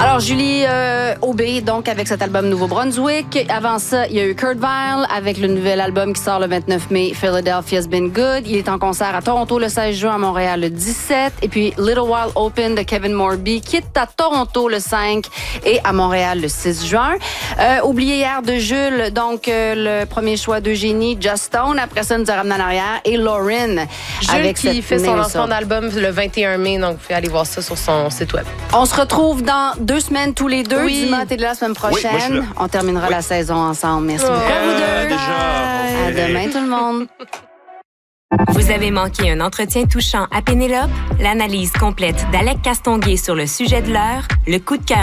Alors, Julie Aubé, donc, avec cet album Nouveau-Brunswick. Avant ça, il y a eu Kurt Vile avec le nouvel album qui sort le 29 mai, Philadelphia's Been Good. Il est en concert à Toronto le 16 juin, à Montréal le 17. Et puis, Little While Open de Kevin Morby, qui est à Toronto le 5 et à Montréal le 6 juin. Oublié hier de Jules, donc, le premier choix d'Eugénie, Just Stone. Après ça, nous a ramené en arrière. Et Lauren, Jules avec qui fait son lancement d'album le 21 mai, donc vous pouvez aller voir ça sur son site web. On se retrouve dans 2 semaines tous les deux. Oui. Dumas, t'es de la semaine prochaine. Oui, moi, je suis là. On terminera la saison ensemble. Merci beaucoup à vous deux. Déjà. À demain tout le monde. Vous avez manqué un entretien touchant à Pénélope? L'analyse complète d'Alec Castonguay sur le sujet de l'heure, le coup de cœur